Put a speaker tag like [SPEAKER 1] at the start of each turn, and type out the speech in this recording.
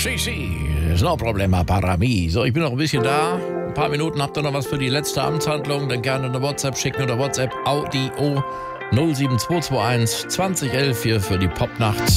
[SPEAKER 1] Ist no problema para mí. So, ich bin noch ein bisschen da. Ein paar Minuten habt ihr noch was für die letzte Amtshandlung. Dann gerne eine WhatsApp schicken oder WhatsApp Audio 07221 2011 hier für die Popnacht.